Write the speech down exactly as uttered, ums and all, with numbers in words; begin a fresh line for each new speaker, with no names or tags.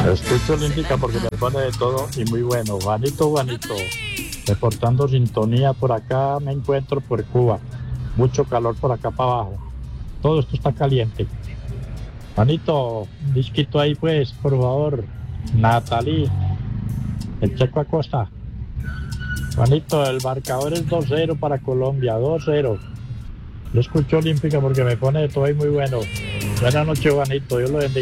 Escucho Olímpica porque me pone de todo y muy bueno. Juanito, Juanito, reportando sintonía por acá, me encuentro por Cuba. Mucho calor por acá para abajo. Todo esto está caliente. Juanito, un disquito ahí pues, por favor. Natalí, el Checo Acosta. Juanito, el marcador es dos cero para Colombia, dos cero. Yo escucho Olímpica porque me pone de todo y muy bueno. Buenas noches, Juanito, Dios lo bendiga.